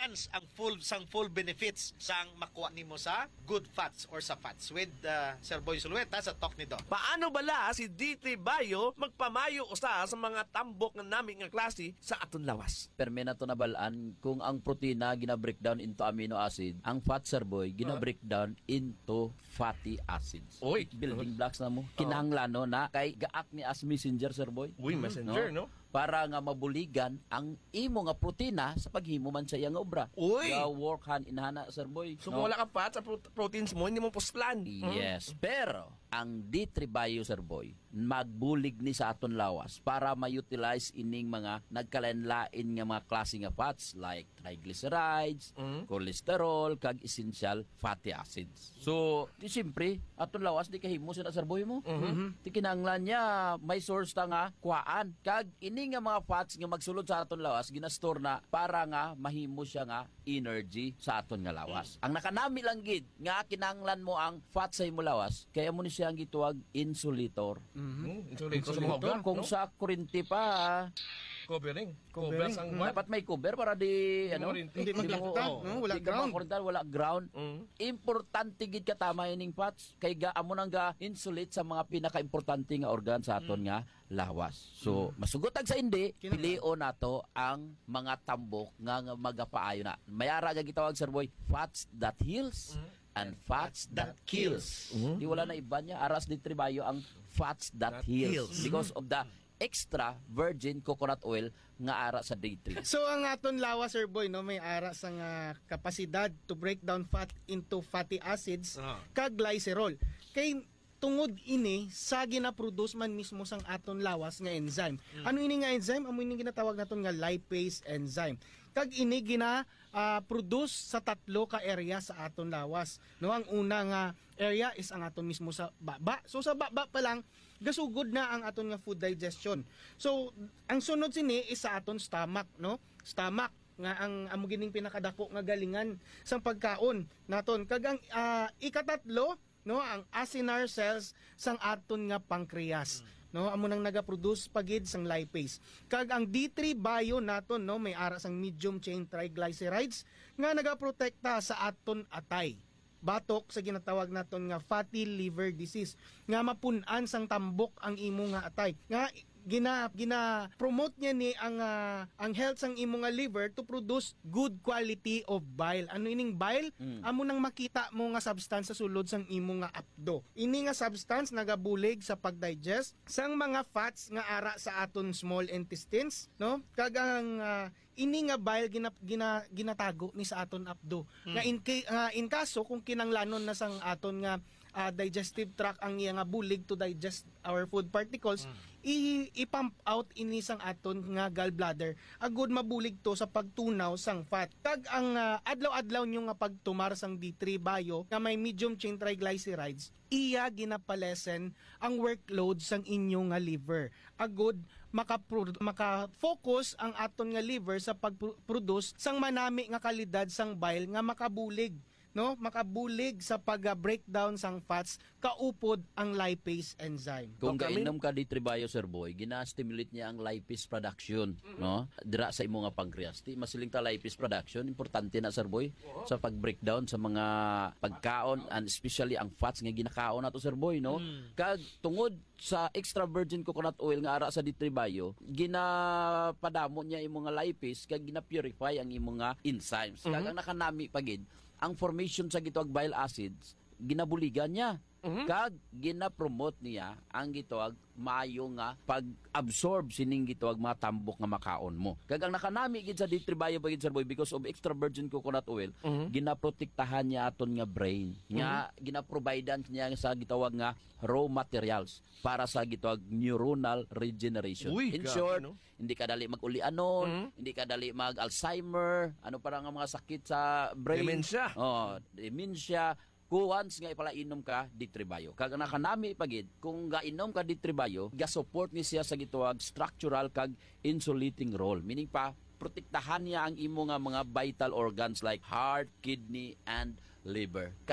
enhance ang full benefits sang makuha nimo sa good fats or sa fats with Sir Boy Sulueta sa talk ni Doc. Paano bala si D3 Bio magpamayo usa sa mga tambok nga nami nga klase sa aton lawas? Perme na to nabalaan kung ang protina gina-breakdown into amino acid, ang fat, Sir Boy, gina-breakdown into fatty acids. Oy. Building blocks na mo. Kinahanglan no na kay gaak ni as messenger, Sir Boy. Uy, messenger, no? Para nga mabuligan ang imo nga protina sa paghimo man sa iyang obra. Uy. Ga work hand in hand, Sir Boy. So kung wala ka fat sa proteins mo, hindi mo puslan. Yes, pero ang D3 Bio, Sir Boy, magbulig ni sa aton lawas para ma-utilize ining mga nagkalain-lain nga mga klase nga fats like triglycerides, cholesterol, kag essential fatty acids. So, di siyempre, aton lawas di kahimo sila, Sir Boy mo. Di kinahanglan niya may source ta nga kuhaan. Kag ini nga mga fats nga magsulod sa aton lawas ginastore na para nga mahimo siya nga energy sa aton nga lawas. Ang nakanami lang gid nga kinahanglan mo ang fat sa imo lawas kaya mo ni siya ang gituwag insulator. Insulator sa mga obra, Kung no? sa kurinti pa Covering. Cover sang what? dapat may cover para di ano Hindi maglakta, no? Wala di ka ground. makurintan, wala ground. Importante gid katama ining fats kay ga amo nang ga insulate sa mga pinaka-importante nga organ sa aton nga lawas. So masugotag sa hindi pilion nato ang mga tambok nga magapaayo na. Mayara ga gitawag, Sir Boy, fats that heals and fats that kills. Di wala na iba niya aras di tribayo ang fats that heals because of the extra virgin coconut oil nga ara sa D3. So ang aton lawas, Sir Boy, no, may ara sa kapasidad to break down fat into fatty acids kag glycerol. Kay tungod ini sa gina-produce man mismo sang aton lawas nga enzyme. Ano ini nga enzyme? Amo ini ginatawag naton nga lipase enzyme. Kag ini produce sa tatlo ka area sa aton lawas. No, ang una nga area is ang aton mismo sa baba. So sa baba pa lang gasugod na ang aton nga food digestion. So ang sunod sini is sa aton stomach, no? Stomach nga ang amo gining pinakadako nga galingan sang pagkaon naton. Kag ang ikatatlo, no, ang acinar cells sang aton nga pancreas. No, amo nang nagaproduce pagid sang lipase. Kag ang D3 Bio naton, no, may ara sang medium chain triglycerides nga nagaprotekta sa aton atay. Batok sa ginatawag naton nga fatty liver disease nga mapun-an sang tambok ang imo nga atay. Nga gina promote niya ni ang health sang imo nga liver to produce good quality of bile. Ano ining bile? Amo nang makita mo nga substance sa sulod sang imo nga apdo. Ini nga substance nagabulig sa pagdigest sang mga fats nga ara sa aton small intestines, no? Kag ang ini nga bile ginatago ni sa aton apdo. Nga in kaso kung kinanglanon na sang aton nga digestive tract ang iya nga bulig to digest our food particles, i-pump out ini sang aton nga gallbladder. Agud mabulig to sa pagtunaw sang fat. Kag ang adlaw-adlaw nyo nga pagtumar sang D3 Bio nga may medium chain triglycerides, iya ginapalesen ang workload sang inyo nga liver. Agud maka-focus ang aton nga liver sa pag-produce sang manami nga kalidad sang bile nga makabulig, no, makabulig sa pag-breakdown sang fats kaupod ang lipase enzyme. Kung kainom ka D3 Bio, Sir Boy, gina-stimulate niya ang lipase production, no? Dira sa imo nga pancreas. Di masiling ta lipase production, importante na, Sir Boy, sa pag-breakdown sa mga pagkaon and especially ang fats nga ginakaon nato, Sir Boy, no? Kag tungod sa extra virgin coconut oil nga ara sa D3 Bio, ginapadamo niya imo nga lipase kag gina-purify ang imo nga enzymes. Kag ang nakanami pagid ang formation sa gitawag bile acids, ginabuligan niya. Kag gina-promote niya ang gitawag maayo nga pag-absorb sining gitawag mga tambok nga makaon mo. Kag ang nakanami gid sa D3 Bio pagid, Sir Boy, because of extra virgin coconut oil, ginaprotektahan niya aton nga brain. Nga ginaprovidean niya sa gitawag nga raw materials para sa gitawag neuronal regeneration. Uy, in short, no? hindi ka dali mag-ulianon, hindi ka dali mag-Alzheimer, ano parang nga mga sakit sa brain. Dementia. Dementia. Kung once nga ipalainom ka D3 Bio. Kag nakanami pagid kung gainom ka D3 Bio, ga-support ni siya sa gituwag structural kag insulating role. Meaning pa protektahan niya ang imo nga mga vital organs like heart, kidney, and liver. Kay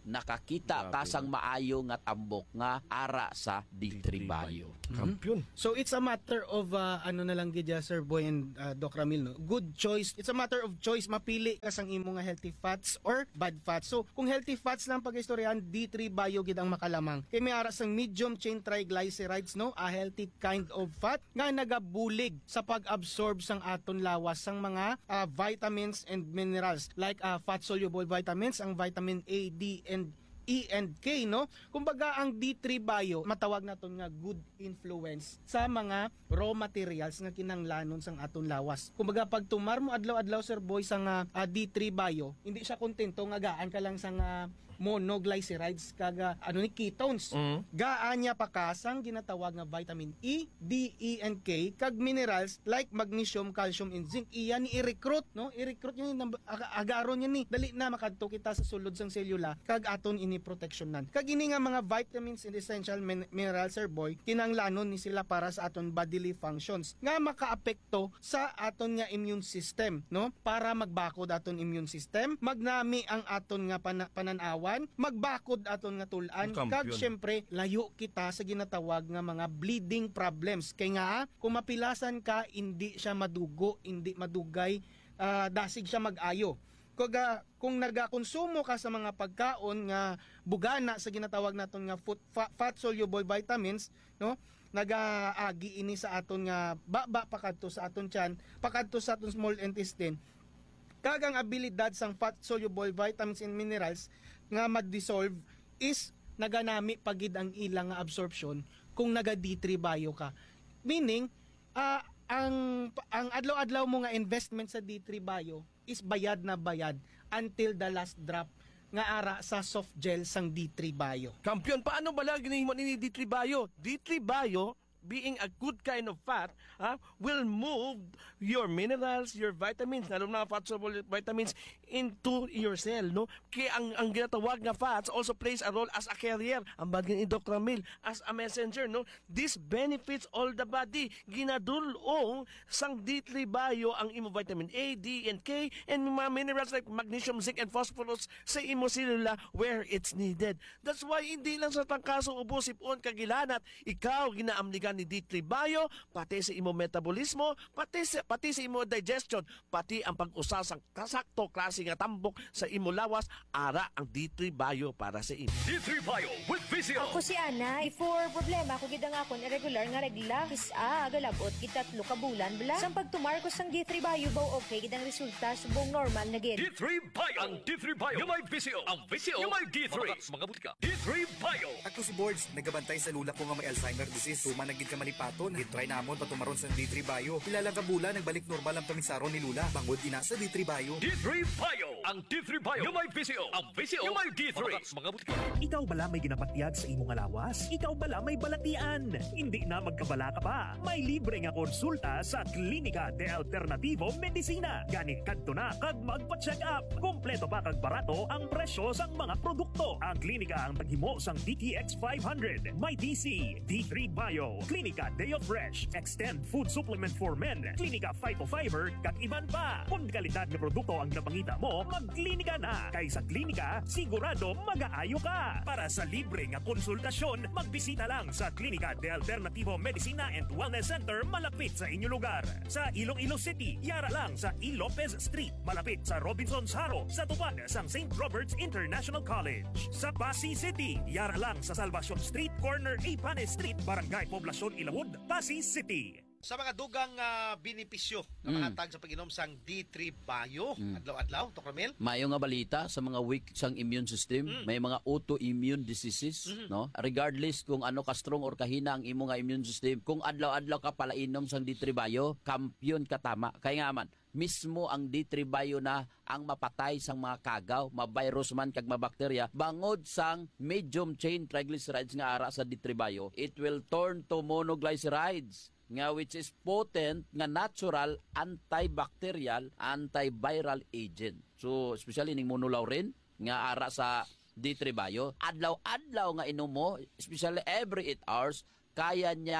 nakakita ka sang maayo nga tambok nga ara sa D3 Bio. Kampiyon. So it's a matter of ano na lang gid ya, Sir Boy and Doc Ramil, no? Good choice. It's a matter of choice, mapili ka sang imo nga healthy fats or bad fats. So kung healthy fats lang pag-istoryahan, D3 Bio gid ang makalamang. Kay may ara sang medium chain triglycerides, no, a healthy kind of fat nga nagabulig sa pag-absorb sang aton lawas sang mga vitamins and minerals like fat soluble vitamins, ang vitamin A, D, and E and K, no? Kumbaga ang D3 Bio matawag naton nga good influence sa mga raw materials nga kinahanglanon sang aton lawas. Kumbaga pag tumar mo adlaw-adlaw, Sir Boy, sang D3 Bio, hindi siya kontento nga gaan ka lang sang monoglycerides kaga ano ni ketones. Gaan niya pa kasang ginatawag nga vitamin E, D, E and K kag minerals like magnesium, calcium and zinc. Iyan ni i-recruit, no? I-recruit niya agaron niya ni dali na makadto kita sa sulod sang selula kag aton ini protectionan. Kag ini nga mga vitamins and essential minerals, Sir Boy, kinahanglanon ni sila para sa aton bodily functions nga makaapekto sa aton nga immune system, no? Para magbakod aton immune system, magnami ang aton nga pananawan, magbakod aton nga tulan, kag syempre layo kita sa ginatawag nga mga bleeding problems. Kay nga kung mapilasan ka, hindi siya madugo, hindi madugay, dasig siya mag-ayo. Kung nagakonsumo ka sa mga pagkaon nga bugana sa ginatawag naton nga fat soluble vitamins, no, nagaagi ini sa aton nga baba pakadto sa aton tiyan, pakadto sa aton small intestine, kag ang abilidad sang fat soluble vitamins and minerals nga mag-dissolve is naganami pagid ang ilang nga absorption kung naga D3 Bio ka. Meaning, ang adlaw-adlaw mo nga investment sa D3 Bio is bayad na bayad until the last drop nga ara sa soft gel sang D3 Bio. Kampiyon, paano ba lang ginahimo ni D3 Bio? D3 Bio, being a good kind of fat, will move your minerals, your vitamins, lalo na fat soluble vitamins, into your cell, no? Kaya ang ginatawag nga fats also plays a role as a carrier, ang bagay ni Dr. Ramil, as a messenger, no? This benefits all the body. Ginadulong sang D3 Bio ang imo vitamin A, D, and K, and mga minerals like magnesium, zinc, and phosphorus sa imo selula where it's needed. That's why hindi lang sa tangkaso ubo sipon kagilanat, ikaw ginaamnigan ni D3 Bio, pati sa imo metabolismo, pati sa imo digestion, pati ang pag-usa sang kasakto klase nga tambok sa imo lawas, ara ang D3 Bio para sa imo. D3 Bio with VCO. Ako si Ana, for problema ko gid nga akon irregular nga regla, agalabot gitatlo ka bulan bala. Sang pagtumar ko sang D3 Bio baw okay gid ang resulta subong normal na gid. D3 Bio. Ang D3 Bio. Yung may VCO. Ang VCO. Yung may D3. Mga butika. D3 Bio. Ako si Boards, nagabantay sa lula ko nga may Alzheimer disease. Suma nagid ka malipaton. Gitry namon patumaron sa D3 Bio. Ilalang kabula nagbalik normal ang kamisaron ni Lula. Bangod ina sa D3 Bio. D3 Bio. Ang D3 Bio. Yung may VCO. Ang VCO. Yung may D3. Mga butika. Ikaw bala may ginapatyag sa imong lawas? Ikaw bala may balatian? Hindi na magkabala ka pa. May libre nga konsulta sa Klinika de Alternativo Medicina. Gani kadto na kag magpa-check up. Kompleto pa kag barato ang presyo sang mga produkto. Ang klinika ang paghimo sang DTX 500, may DC, D3 Bio, Klinika Deo Fresh, Extend Food Supplement for Men, Klinika Phytofiber, kag iban pa. Kung kalidad nga produkto ang napangita mo, magklinika na. Kay sa klinika, sigurado mag-aayo ka. Para sa libre nga konsultasyon, magbisita lang sa Klinika de Alternativo Medicina and Wellness Center malapit sa inyong lugar. Sa Iloilo City, yara lang sa E. Lopez Street, malapit sa Robinson's Haro, sa tupad sang St. Robert's International College. Sa Pasig City, yara lang sa Salvacion Street, corner Ipane Street, Barangay Poblacion Ilawod, Pasig City. Sa mga dugang benepisyo na mahatag sa pag-inom sang D3 Bio, adlaw-adlaw, Dr. Ramil? Mayo nga balita sa mga weak sang immune system, may mga autoimmune diseases, no? Regardless kung ano ka strong or kahina ang imo nga immune system, kung adlaw-adlaw ka pala inom sang D3 Bio, kampiyon ka tama. Kaya nga man, mismo ang D3 Bio na ang mapatay sang mga kagaw, ma-virus man kag mabakterya, bangod sang medium chain triglycerides nga ara sa D3 Bio, it will turn to monoglycerides nga which is potent nga natural antibacterial, antiviral agent. So especially ning monolaurin nga ara sa D3 Bio, adlaw-adlaw nga inom mo, especially every 8 hours, kaya niya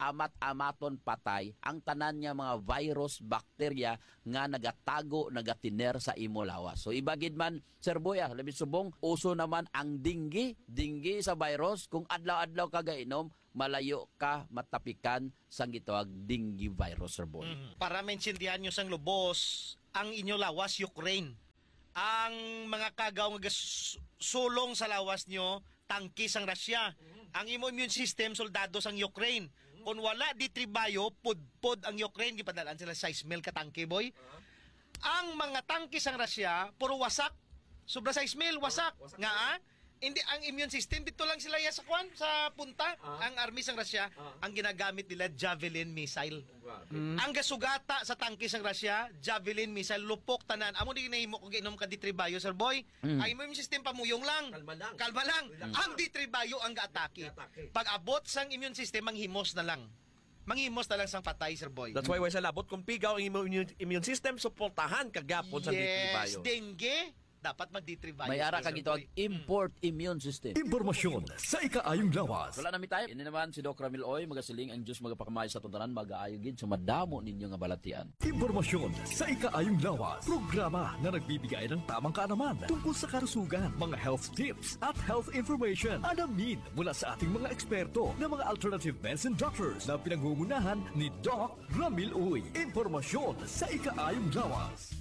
amat-amaton patay ang tanan niya mga virus, bakterya nga nagatago, nagatiner sa imo lawas. So ibagid man, Sir Boy, labi subong, uso naman ang dinggi sa virus. Kung adlaw-adlaw ka gainom, malayo ka matapikan sa gitawag dinggi virus, Sir Boy. Para maintindihan nyo sang lubos, ang inyo lawas, Ukraine. Ang mga kagaw nga sulong sa lawas nyo, tangki sang Russia. Ang imo immune system, soldado sang Ukraine. Kung wala di tribayo, pudpod ang Ukraine, gipadalaan sila 6,000 ka tangki, boy. Ang mga tangki sang Russia, puro wasak. Sobra 6,000, wasak. Nga hindi ang immune system dito lang sila sa kwan sa punta. Ang army sang Russia, ang ginagamit nila Javelin missile. Ang gasugata sa tangke sang Russia, Javelin missile, lupok tanan. Amo di nahimo kung giinom ka di tribayo, Sir Boy. Ang immune system pamuyong lang. Kalma lang. Ang di tribayo ang gaatake. Pag abot sang immune system, manghimos na lang. Manghimos na lang sang patay, Sir Boy. That's why sa labot kung pigaw ang immune system, suportahan kagapon sa D3 Bio. Dengue, dapat mag-D3 Bio. May ara kang gitawag import immune system. Impormasyon sa ikaayong lawas. Wala nami tayo. Ini naman si Doc Ramil Oy, magasiling ang Diyos magapakamay sa tuntanan, mag-aayo gid so madamo ninyo nga balatian. Impormasyon sa ikaayong lawas. Programa na nagbibigay ng tamang kaalaman tungkol sa karusugan, mga health tips at health information. Alamin mula sa ating mga eksperto na mga alternative medicine doctors na pinangungunahan ni Doc Ramil Oy. Impormasyon sa ikaayong lawas.